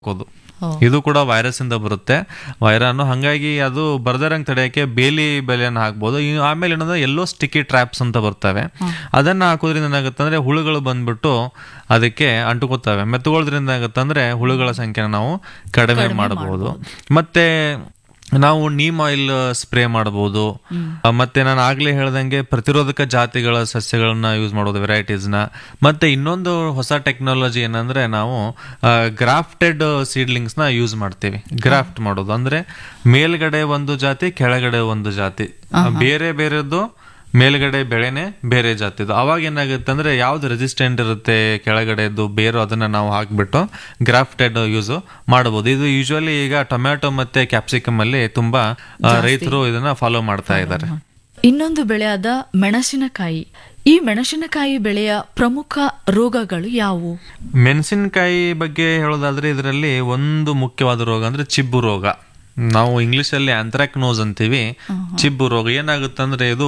ಹಾಕೋದು. ಇದು ಕೂಡ ವೈರಸ್ ಇಂದ ಬರುತ್ತೆ ವೈರಾನು. ಹಂಗಾಗಿ ಅದು ಬರ್ದರಂಗ್ ತಡೆಯಕ್ಕೆ ಬೇಲಿ ಬೆಲೆಯನ್ನು ಹಾಕ್ಬೋದು. ಆಮೇಲೆ ಏನಂದ್ರೆ ಎಲ್ಲೋ ಸ್ಟಿಕ್ಕಿ ಟ್ರ್ಯಾಪ್ಸ್ ಅಂತ ಬರ್ತವೆ, ಅದನ್ನ ಹಾಕೋದ್ರಿಂದ ಏನಾಗುತ್ತೆ ಅಂದ್ರೆ ಹುಳುಗಳು ಬಂದ್ಬಿಟ್ಟು ಅದಕ್ಕೆ ಅಂಟುಕೋತವೆ. ಮೆತ್ತುಗೋದ್ರಿಂದ ಏನಾಗುತ್ತೆ ಅಂದ್ರೆ ಹುಳುಗಳ ಸಂಖ್ಯೆನ ನಾವು ಕಡಿಮೆ ಮಾಡಬಹುದು. ಮತ್ತೆ ನಾವು ನೀಮ್ ಆಯಿಲ್ ಸ್ಪ್ರೇ ಮಾಡಬಹುದು. ಮತ್ತೆ ನಾನು ಆಗ್ಲೇ ಹೇಳ್ದಂಗೆ ಪ್ರತಿರೋಧಕ ಜಾತಿಗಳ ಸಸ್ಯಗಳನ್ನ ಯೂಸ್ ಮಾಡೋದು, ವೆರೈಟೀಸ್ ನ. ಮತ್ತೆ ಇನ್ನೊಂದು ಹೊಸ ಟೆಕ್ನಾಲಜಿ ಏನಂದ್ರೆ ನಾವು ಗ್ರಾಫ್ಟೆಡ್ ಸೀಡ್ಲಿಂಗ್ಸ್ ನ ಯೂಸ್ ಮಾಡ್ತೀವಿ. ಗ್ರಾಫ್ಟ್ ಮಾಡೋದು ಅಂದ್ರೆ ಮೇಲ್ಗಡೆ ಒಂದು ಜಾತಿ, ಕೆಳಗಡೆ ಒಂದು ಜಾತಿ, ಬೇರೆ ಬೇರೆದು ಮೇಲ್ಗಡೆ ಬೆಳೆನೆ ಬೇರೆ ಜಾತಿದು. ಅವಾಗ ಏನಾಗುತ್ತೆ ಅಂದ್ರೆ ಯಾವ್ದು ರೆಸಿಸ್ಟೆಂಟ್ ಇರುತ್ತೆ ಕೆಳಗಡೆದು ಬೇರು, ಅದನ್ನ ನಾವು ಹಾಕ್ಬಿಟ್ಟು ಗ್ರಾಫ್ಟೆಡ್ ಯೂಸ್ ಮಾಡಬಹುದು. ಇದು ಯೂಶುವಲಿ ಈಗ ಟೊಮ್ಯಾಟೊ ಮತ್ತೆ ಕ್ಯಾಪ್ಸಿಕಮ್ ಅಲ್ಲಿ ತುಂಬಾ ರೈತರು ಇದನ್ನ ಫಾಲೋ ಮಾಡ್ತಾ ಇದ್ದಾರೆ. ಇನ್ನೊಂದು ಬೆಳೆಯಾದ ಮೆಣಸಿನಕಾಯಿ, ಈ ಮೆಣಸಿನಕಾಯಿ ಬೆಳೆಯ ಪ್ರಮುಖ ರೋಗಗಳು ಯಾವುವು? ಮೆಣಸಿನಕಾಯಿ ಬಗ್ಗೆ ಹೇಳೋದಾದ್ರೆ ಇದರಲ್ಲಿ ಒಂದು ಮುಖ್ಯವಾದ ರೋಗ ಅಂದ್ರೆ ಚಿಬ್ಬು ರೋಗ. ನಾವು ಇಂಗ್ಲಿಷ್ ಅಲ್ಲಿ ಆಂಥ್ರಾಕ್ನೋಸ್ ಅಂತೀವಿ. ಚಿಬ್ಬು ರೋಗ ಏನಾಗುತ್ತೆ ಅಂದ್ರೆ ಇದು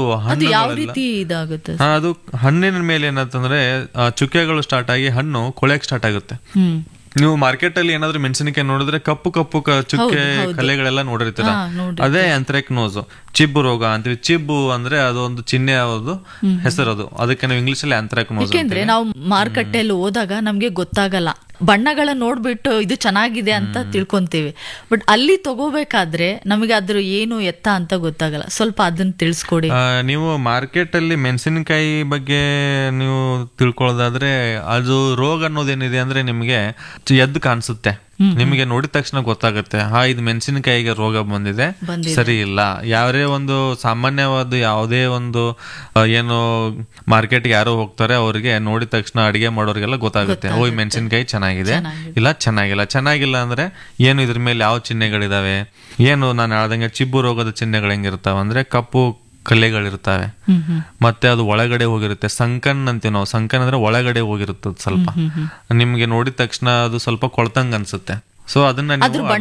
ಅದು ಹಣ್ಣಿನ ಮೇಲೆ ಏನಂತಂದ್ರೆ ಚುಕ್ಕೆಗಳು ಸ್ಟಾರ್ಟ್ ಆಗಿ ಹಣ್ಣು ಕೊಳೆಯಕ್ ಸ್ಟಾರ್ಟ್ ಆಗುತ್ತೆ. ನೀವು ಮಾರ್ಕೆಟ್ ಅಲ್ಲಿ ಏನಾದ್ರು ಮೆಣಸಿನಕಾಯಿ ನೋಡಿದ್ರೆ ಕಪ್ಪು ಕಪ್ಪು ಚುಕ್ಕೆ ಕಲೆಗಳೆಲ್ಲ ನೋಡಿರ್ತೀರ, ಅದೇ ಆಂಥ್ರಾಕ್ನೋಸ್, ಚಿಬ್ಬು ರೋಗ ಅಂತೀವಿ. ಚಿಬ್ಬು ಅಂದ್ರೆ ಅದೊಂದು ಚಿಹ್ನೆ, ಅದು ಹೆಸರದು, ಅದಕ್ಕೆ ನಾವು ಇಂಗ್ಲಿಷ್ ಅಲ್ಲಿ ಆಂಥ್ರಾಕ್ನೋಸ್. ಯಾಕೆಂದ್ರೆ ನಾವು ಮಾರುಕಟ್ಟೆಯಲ್ಲಿ ಹೋದಾಗ ನಮ್ಗೆ ಗೊತ್ತಾಗಲ್ಲ, ಬಣ್ಣಗಳನ್ನ ನೋಡ್ಬಿಟ್ಟು ಇದು ಚೆನ್ನಾಗಿದೆ ಅಂತ ತಿಳ್ಕೊಂತೀವಿ. ಬಟ್ ಅಲ್ಲಿ ತಗೋಬೇಕಾದ್ರೆ ನಮಗೆ ಅದ್ರ ಏನು ಎತ್ತ ಅಂತ ಗೊತ್ತಾಗಲ್ಲ. ಸ್ವಲ್ಪ ಅದನ್ನ ತಿಳಿಸ್ಕೊಡಿ. ನೀವು ಮಾರ್ಕೆಟ್ ಅಲ್ಲಿ ಮೆಣಸಿನಕಾಯಿ ಬಗ್ಗೆ ನೀವು ತಿಳ್ಕೊಳ್ಳೋದಾದ್ರೆ ಅದು ರೋಗ ಅನ್ನೋದೇನಿದೆ ಅಂದ್ರೆ ನಿಮ್ಗೆ ಎದ್ದು ಕಾಣಿಸುತ್ತೆ. ನಿಮಗೆ ನೋಡಿದ ತಕ್ಷಣ ಗೊತ್ತಾಗುತ್ತೆ, ಇದು ಮೆಣಸಿನಕಾಯಿಗೆ ರೋಗ ಬಂದಿದೆ, ಸರಿ ಇಲ್ಲ. ಯಾರೇ ಒಂದು ಸಾಮಾನ್ಯವಾದ ಯಾವುದೇ ಒಂದು ಏನು ಮಾರ್ಕೆಟ್ಗೆ ಯಾರೋ ಹೋಗ್ತಾರೆ ಅವ್ರಿಗೆ ನೋಡಿದ ತಕ್ಷಣ ಅಡಿಗೆ ಮಾಡೋರಿಗೆಲ್ಲ ಗೊತ್ತಾಗುತ್ತೆ, ಈ ಮೆಣಸಿನಕಾಯಿ ಚೆನ್ನಾಗಿದೆ ಇಲ್ಲ ಚೆನ್ನಾಗಿಲ್ಲ ಅಂದ್ರೆ ಏನು ಇದ್ರ ಮೇಲೆ ಯಾವ ಚಿಹ್ನೆಗಳಿದಾವೆ, ಏನು ನಾನು ಹೇಳ್ದಂಗೆ ಚಿಬ್ಬು ರೋಗದ ಚಿಹ್ನೆಗಳು ಹೆಂಗಿರ್ತಾವ ಅಂದ್ರೆ ಕಪ್ಪು ಕಲೆಗಳಿರ್ತಾವೆ, ಮತ್ತೆ ಅದು ಒಳಗಡೆ ಹೋಗಿರುತ್ತೆ. ಸಂಕನ್ ಅಂತೀವಿ ನಾವು. ಸಂಕನ್ ಅಂದ್ರೆ ಒಳಗಡೆ ಹೋಗಿರುತ್ತೆ ಸ್ವಲ್ಪ. ನಿಮ್ಗೆ ನೋಡಿದ ತಕ್ಷಣ ಅದು ಸ್ವಲ್ಪ ಕೊಳ್ತಂಗ್ ಅನ್ಸುತ್ತೆ. ಸೊ ಅದನ್ನ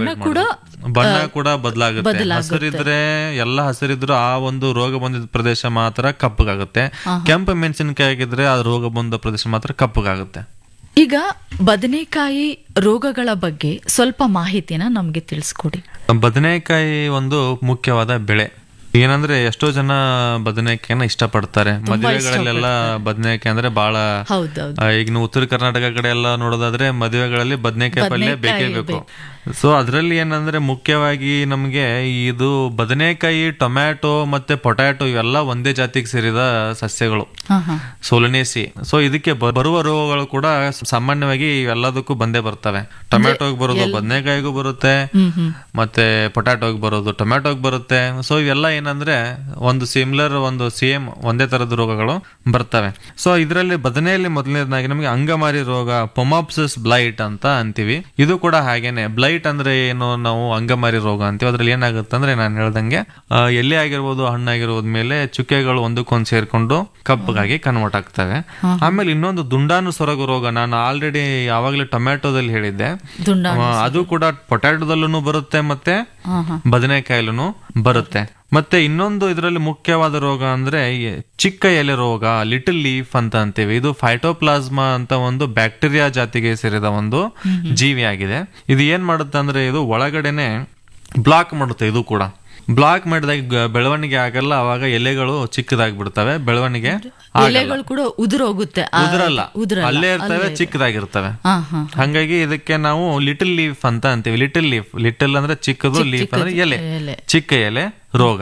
ಬಣ್ಣ ಕೂಡ ಬದಲಾಗುತ್ತೆ. ಹಸಿರಿದ್ರೆ ಎಲ್ಲ ಹಸಿರಿದ್ರು ಆ ಒಂದು ರೋಗ ಬಂದಿದ್ದ ಪ್ರದೇಶ ಮಾತ್ರ ಕಪ್ಪಗಾಗುತ್ತೆ. ಕೆಂಪು ಮೆಣಸಿನಕಾಯಿ ಆಗಿದ್ರೆ ಆ ರೋಗ ಬಂದ ಪ್ರದೇಶ ಮಾತ್ರ ಕಪ್ಪಗಾಗುತ್ತೆ. ಈಗ ಬದನೆಕಾಯಿ ರೋಗಗಳ ಬಗ್ಗೆ ಸ್ವಲ್ಪ ಮಾಹಿತಿನ ನಮ್ಗೆ ತಿಳಿಸ್ಕೊಡಿ. ಬದನೆಕಾಯಿ ಒಂದು ಮುಖ್ಯವಾದ ಬೆಳೆ. ಏನಂದ್ರೆ ಎಷ್ಟೋ ಜನ ಬದನೆಕಾಯಿನ ಇಷ್ಟಪಡ್ತಾರೆ. ಮದುವೆಗಳಲ್ಲೆಲ್ಲ ಬದನೆಕಾಯಿ ಅಂದ್ರೆ ಬಹಳ, ಈಗ ನೀವು ಉತ್ತರ ಕರ್ನಾಟಕ ಕಡೆ ಎಲ್ಲ ನೋಡೋದಾದ್ರೆ ಮದುವೆಗಳಲ್ಲಿ ಬದನೆಕಾಯಿ ಪಲ್ಯ ಬೇಕೇ ಬೇಕು. ಸೊ ಅದ್ರಲ್ಲಿ ಏನಂದ್ರೆ ಮುಖ್ಯವಾಗಿ ನಮ್ಗೆ ಇದು ಬದನೆಕಾಯಿ, ಟೊಮ್ಯಾಟೊ ಮತ್ತೆ ಪೊಟ್ಯಾಟೊ ಇವೆಲ್ಲ ಒಂದೇ ಜಾತಿಗೆ ಸೇರಿದ ಸಸ್ಯಗಳು, ಸೋಲನೇಸಿ. ಸೊ ಇದಕ್ಕೆ ಬರುವ ರೋಗಗಳು ಕೂಡ ಸಾಮಾನ್ಯವಾಗಿ ಇವೆಲ್ಲದಕ್ಕೂ ಬಂದೇ ಬರ್ತವೆ. ಟೊಮ್ಯಾಟೋಗೆ ಬರೋದು ಬದನೆಕಾಯಿಗೂ ಬರುತ್ತೆ, ಮತ್ತೆ ಪೊಟ್ಯಾಟೋಗೆ ಬರೋದು ಟೊಮ್ಯಾಟೋಗೆ ಬರುತ್ತೆ. ಸೊ ಇವೆಲ್ಲ ಏನಂದ್ರೆ ಒಂದು ಸಿಮಿಲರ್, ಒಂದು ಸೇಮ್ ಒಂದೇ ತರದ ರೋಗಗಳು ಬರ್ತವೆ. ಸೊ ಇದರಲ್ಲಿ ಬದನೆಯಲ್ಲಿ ಮೊದಲನೇದಾಗಿ ನಮಗೆ ಅಂಗಮಾರಿ ರೋಗ, ಪೊಮಾಪ್ಸಿಸ್ ಬ್ಲೈಟ್ ಅಂತ ಅಂತೀವಿ. ಇದು ಕೂಡ ಹಾಗೇನೆ. ಬ್ಲೈಟ್ ಅಂದ್ರೆ ಏನು, ನಾವು ಅಂಗಮಾರಿ ರೋಗ ಅಂತೀವಿ. ಅದ್ರಲ್ಲಿ ಏನಾಗುತ್ತೆ ಅಂದ್ರೆ ನಾನು ಹೇಳ್ದಂಗೆ ಎಲೆ ಆಗಿರ್ಬೋದು, ಹಣ್ಣಾಗಿರ್ಬೋದು ಮೇಲೆ ಚುಕ್ಕೆಗಳು ಒಂದಕ್ಕೊಂದು ಸೇರ್ಕೊಂಡು ಕಪ್ಪಗಾಗಿ ಕನ್ವರ್ಟ್ ಆಗ್ತವೆ. ಆಮೇಲೆ ಇನ್ನೊಂದು ದುಂಡಾನು ಸೊರಗು ರೋಗ, ನಾನು ಆಲ್ರೆಡಿ ಯಾವಾಗ್ಲೇ ಟೊಮ್ಯಾಟೋದಲ್ಲಿ ಹೇಳಿದ್ದೆ. ಅದು ಕೂಡ ಪೊಟ್ಯಾಟೋದಲ್ಲೂ ಬರುತ್ತೆ ಮತ್ತೆ ಬದನೆಕಾಯಿಲೂ ಬರುತ್ತೆ. ಮತ್ತೆ ಇನ್ನೊಂದು ಇದರಲ್ಲಿ ಮುಖ್ಯವಾದ ರೋಗ ಅಂದ್ರೆ ಚಿಕ್ಕ ಎಲೆ ರೋಗ, ಲಿಟಲ್ ಲೀಫ್ ಅಂತ ಅಂತೀವಿ. ಇದು ಫೈಟೋಪ್ಲಾಸ್ಮಾ ಅಂತ ಒಂದು ಬ್ಯಾಕ್ಟೀರಿಯಾ ಜಾತಿಗೆ ಸೇರಿದ ಒಂದು ಜೀವಿ ಆಗಿದೆ. ಇದು ಏನ್ ಮಾಡುತ್ತೆ ಅಂದ್ರೆ ಇದು ಒಳಗಡೆನೆ ಬ್ಲಾಕ್ ಮಾಡುತ್ತೆ. ಇದು ಕೂಡ ಬ್ಲಾಕ್ ಮಾಡಿದಾಗ ಬೆಳವಣಿಗೆ ಆಗಲ್ಲ. ಅವಾಗ ಎಲೆಗಳು ಚಿಕ್ಕದಾಗಿ ಬಿಡ್ತವೆ, ಬೆಳವಣಿಗೆ ಕೂಡ ಉದುರೋಗುತ್ತೆ. ಉದುರಲ್ಲ, ಅಲ್ಲೇ ಇರ್ತವೆ, ಚಿಕ್ಕದಾಗಿರ್ತವೆ. ಹಂಗಾಗಿ ಇದಕ್ಕೆ ನಾವು ಲಿಟಲ್ ಲೀಫ್ ಅಂತ ಅಂತೀವಿ. ಲಿಟಲ್ ಅಂದ್ರೆ ಚಿಕ್ಕದು, ಲೀಫ್ ಅಂದ್ರೆ ಎಲೆ, ಚಿಕ್ಕ ಎಲೆ ರೋಗ.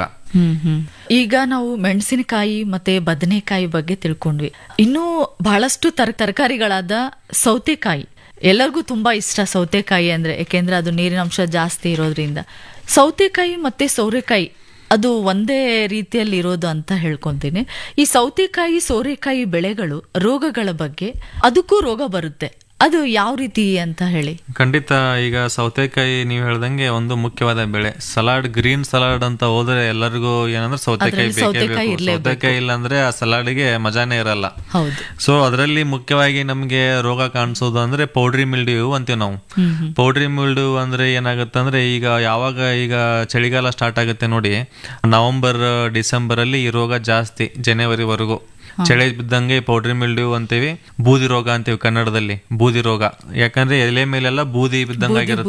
ಈಗ ನಾವು ಮೆಣಸಿನಕಾಯಿ ಮತ್ತೆ ಬದನೆಕಾಯಿ ಬಗ್ಗೆ ತಿಳ್ಕೊಂಡ್ವಿ. ಇನ್ನೂ ಬಹಳಷ್ಟು ತರಕಾರಿಗಳಾದ ಸೌತೆಕಾಯಿ, ಎಲ್ಲರಿಗೂ ತುಂಬಾ ಇಷ್ಟ ಸೌತೆಕಾಯಿ ಅಂದ್ರೆ, ಯಾಕೆಂದ್ರೆ ಅದು ನೀರಿನ ಅಂಶ ಜಾಸ್ತಿ ಇರೋದ್ರಿಂದ. ಸೌತೆಕಾಯಿ ಮತ್ತೆ ಸೋರೆಕಾಯಿ ಅದು ಒಂದೇ ರೀತಿಯಲ್ಲಿ ಇರೋದು ಅಂತ ಹೇಳ್ಕೊಂತೀನಿ. ಈ ಸೌತೆಕಾಯಿ, ಸೋರೆಕಾಯಿ ಬೆಳೆಗಳು ರೋಗಗಳ ಬಗ್ಗೆ, ಅದಕ್ಕೂ ರೋಗ ಬರುತ್ತೆ, ಅದು ಯಾವ ರೀತಿ ಅಂತ ಹೇಳಿ. ಖಂಡಿತ. ಈಗ ಸೌತೆಕಾಯಿ ನೀವು ಹೇಳ್ದಂಗೆ ಒಂದು ಮುಖ್ಯವಾದ ಬೆಳೆ. ಸಲಾಡ್, ಗ್ರೀನ್ ಸಲಾಡ್ ಅಂತ ಹೋದ್ರೆ ಎಲ್ಲರಿಗೂ ಏನಂದ್ರೆ ಸೌತೆಕಾಯಿ ಸೌತೆಕಾಯಿ ಇಲ್ಲ ಅಂದ್ರೆ ಆ ಸಲಾಡ್ಗೆ ಮಜಾನೇ ಇರಲ್ಲ. ಸೊ ಅದರಲ್ಲಿ ಮುಖ್ಯವಾಗಿ ನಮ್ಗೆ ರೋಗ ಕಾಣಿಸೋದು ಅಂದ್ರೆ ಪೌಡ್ರಿ ಮಿಲ್ಡ್ಯೂ ಅಂತೀವಿ ನಾವು. ಪೌಡ್ರಿ ಮಿಲ್ಡ್ಯೂ ಅಂದ್ರೆ ಏನಾಗುತ್ತೆ ಅಂದ್ರೆ ಈಗ ಚಳಿಗಾಲ ಸ್ಟಾರ್ಟ್ ಆಗುತ್ತೆ ನೋಡಿ, ನವೆಂಬರ್ ಡಿಸೆಂಬರ್ ಅಲ್ಲಿ ಈ ರೋಗ ಜಾಸ್ತಿ, ಜನವರಿವರೆಗೂ ಚಳಿ ಬಿದ್ದಂಗೆ ಪೌಡ್ರಿ ಮಿಲ್ಡ್ಯೂ ಅಂತೀವಿ, ಬೂದಿ ರೋಗ ಅಂತೀವಿ ಕನ್ನಡದಲ್ಲಿ, ಬೂದಿ ರೋಗ. ಯಾಕಂದ್ರೆ ಎಲೆ ಮೇಲೆಲ್ಲ ಬೂದಿ ಬಿದ್ದಂಗಾಗಿರುತ್ತೆ.